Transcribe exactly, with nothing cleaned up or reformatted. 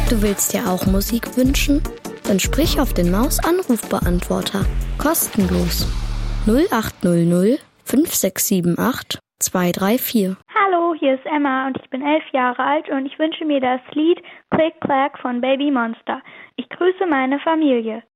Du willst dir auch Musik wünschen? Dann sprich auf den Maus-Anrufbeantworter. Kostenlos. null acht null null fünf sechs sieben acht zwei drei vier. Hallo, hier ist Emma und ich bin elf Jahre alt und ich wünsche mir das Lied Click Clack von Baby Monster. Ich grüße meine Familie.